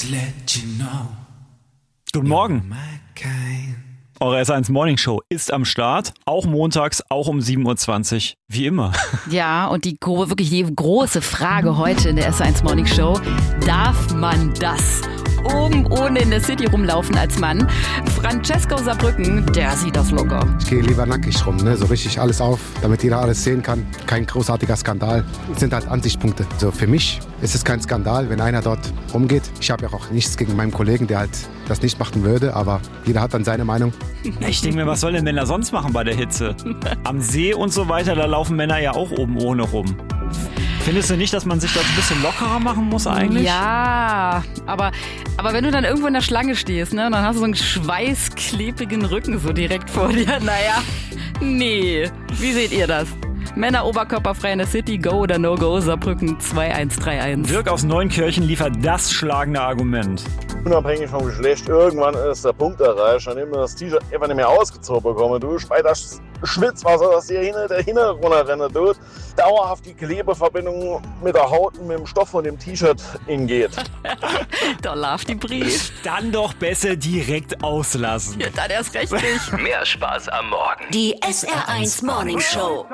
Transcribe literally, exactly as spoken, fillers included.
Guten Morgen. Eure S eins Morning Show ist am Start, auch montags, auch um sieben Uhr zwanzig, wie immer. Ja, und die wirklich die große Frage heute in der S eins Morning Show: Darf man das oben ohne in der City rumlaufen als Mann? Francesco Saarbrücken, der sieht das locker. Ich gehe lieber nackig rum, ne? So richtig alles auf, damit jeder alles sehen kann. Kein großartiger Skandal. Das sind halt Ansichtspunkte. So, für mich ist es kein Skandal, wenn einer dort rumgeht. Ich habe ja auch nichts gegen meinen Kollegen, der halt das nicht machen würde, aber jeder hat dann seine Meinung. Ich denke mir, was sollen denn Männer sonst machen bei der Hitze? Am See und so weiter, da laufen Männer ja auch oben ohne rum. Findest du nicht, dass man sich das ein bisschen lockerer machen muss eigentlich? Ja, aber, aber wenn du dann irgendwo in der Schlange stehst, ne, dann hast du so einen schweißklebrigen Rücken so direkt vor dir. Naja, nee. Wie seht ihr das? Männer oberkörperfrei in der City, go oder no go, Saarbrücken zwei eins drei eins. Dirk aus Neunkirchen liefert das schlagende Argument. Unabhängig vom Geschlecht, irgendwann ist der Punkt erreicht, an dem du das T-Shirt einfach nicht mehr ausgezogen bekommst. Du bei das Schwitzwasser, das dir hinten der Hinne runterrennen tut, dauerhaft die Klebeverbindung mit der Haut und mit dem Stoff von dem T-Shirt hingeht. Da läuft die Brief. Dann doch besser direkt auslassen. Ja, dann erst recht nicht. Mehr Spaß am Morgen. Die S R eins Morning Show.